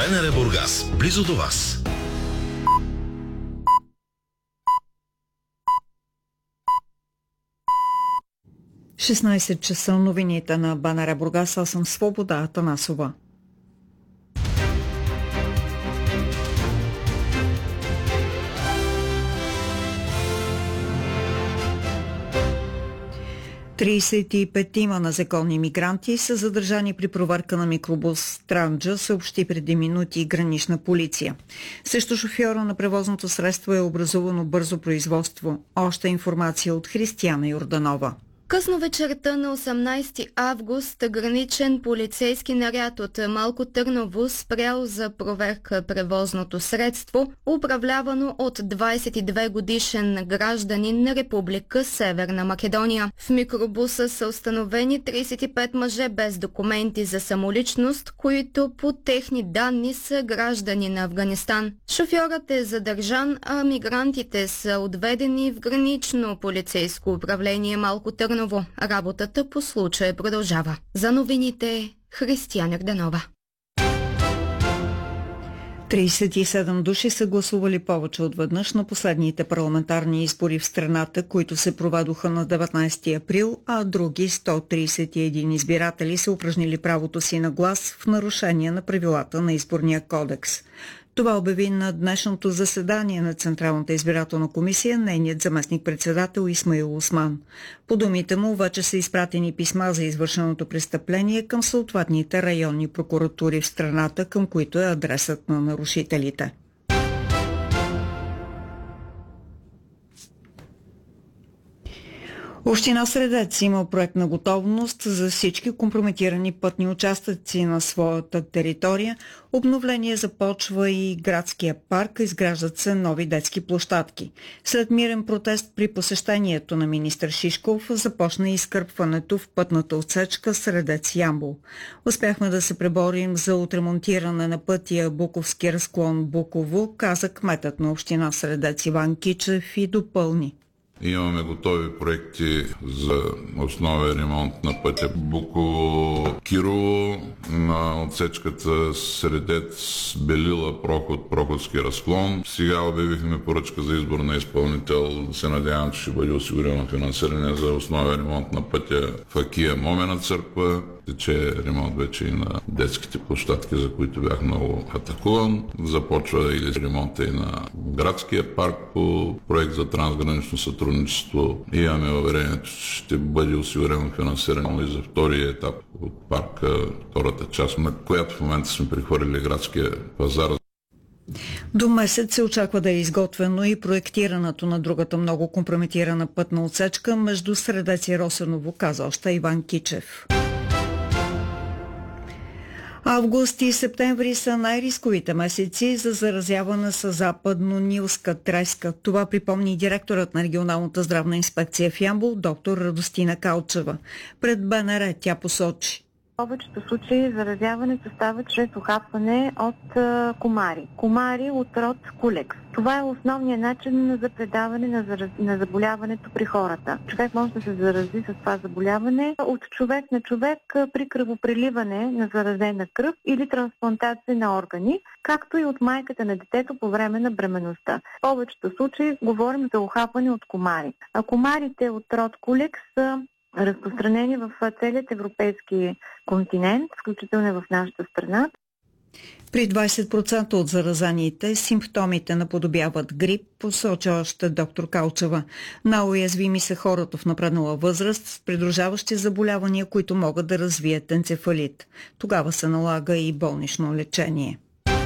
БНР Бургас, близо до вас. – 16 часа, новините на БНР Бургас. Аз съм Свобода Атанасова. Тридесет и петима незаконни мигранти са задържани при проверка на микробус Странджа, съобщи преди минути гранична полиция. Срещу шофьора на превозното средство е образувано бързо производство. Още информация от Християна Йорданова. Късно вечерта на 18 август граничен полицейски наряд от Малко Търново спрял за проверка превозното средство, управлявано от 22 годишен гражданин на Република Северна Македония. В микробуса са установени 35 мъже без документи за самоличност, които по техни данни са граждани на Афганистан. Шофьорът е задържан, а мигрантите са отведени в гранично полицейско управление Малко Търново. Работата по случая продължава. За новините Християна Йорданова. 37 души са гласували повече от веднъж на последните парламентарни избори в страната, които се проведоха на 19 април, а други 131 избиратели са упражнили правото си на глас в нарушение на правилата на изборния кодекс. Това обяви на днешното заседание на Централната избирателна комисия нейният заместник-председател Исмаил Осман. По думите му вече са изпратени писма за извършеното престъпление към съответните районни прокуратури в страната, към които е адресът на нарушителите. Община Средец има проектна готовност за всички компрометирани пътни участъци на своята територия. Обновление започва и градския парк, изграждат се нови детски площадки. След мирен протест при посещението на министър Шишков започна изкърпването в пътната отсечка Средец-Ямбол. Успяхме да се преборим за отремонтиране на пътя Буковски разклон Буково, каза кметът на община Средец Иван Кичев и допълни. Имаме готови проекти за основен ремонт на пътя Буково-Кирово, на отсечката Средец-Белила проход, Проходски разклон. Сега обявихме поръчка за избор на изпълнител. Se надявам, че ще бъде осигурено финансиране за основен ремонт на пътя Факия Момена църква. Тече ремонт вече и на детските площадки, за които бях много атакуван. Започва или ремонта и на градския парк по проект за трансгранично сътрудничество. Имаме уверението, че ще бъде осигурено финансиране и за втория етап от парка, втората част, на която в момента сме прехвърлили градския пазар. До месец се очаква да е изготвено и проектирането на другата много компрометирана пътна отсечка между Средец и Росеново, каза още Иван Кичев. Август и септември са най-рисковите месеци за заразяване с западно-нилска треска. Това припомни директорът на регионалната здравна инспекция в Ямбол, доктор Радостина Калчева. Пред БНР тя посочи. В повечето случаи заразяването става чрез ухапване от комари. Комари от род Кулекс. Това е основният начин за предаване на заболяването при хората. Човек може да се зарази с това заболяване от човек на човек при кръвопреливане на заразена кръв или трансплантация на органи, както и от майката на детето по време на бременността. В повечето случаи говорим за ухапване от комари. А комарите от род Кулекс са разпространени в целият европейски континент, включително в нашата страна. При 20% от заразаните симптомите наподобяват грип, посочи още доктор Калчева. Най-уязвими са хората в напреднала възраст с придружаващи заболявания, които могат да развият енцефалит. Тогава се налага и болнично лечение.